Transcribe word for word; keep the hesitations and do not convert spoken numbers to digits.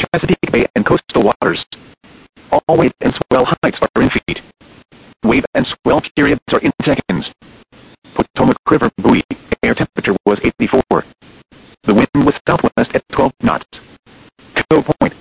Chesapeake Bay and coastal waters. All wave and swell heights are in feet. Wave and swell periods are in seconds. Potomac River buoy, air temperature was eighty-four. The wind was southwest at twelve knots. Cove Point,